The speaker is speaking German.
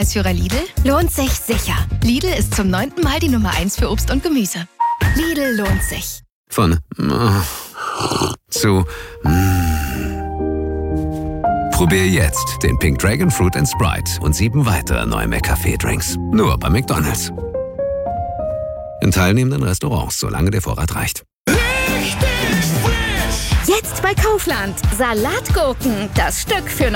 Preisführer Lidl? Lohnt sich sicher. Lidl ist zum 9. Mal die Nummer 1 für Obst und Gemüse. Lidl lohnt sich. Von zu Probier jetzt den Pink Dragon Fruit & Sprite und 7 weitere neue McCafé-Drinks. Nur bei McDonald's. In teilnehmenden Restaurants, solange der Vorrat reicht. Jetzt bei Kaufland. Salatgurken, das Stück für